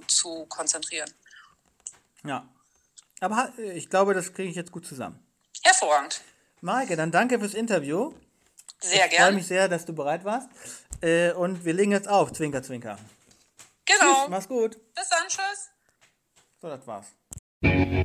zu konzentrieren. Ja. Aber ich glaube, das kriege ich jetzt gut zusammen. Hervorragend. Maike, dann danke fürs Interview. Sehr Ich gern. freue mich sehr, dass du bereit warst. Und wir legen jetzt auf. Zwinker, zwinker. Genau. Tschüss, mach's gut. Bis dann, tschüss. So, das war's.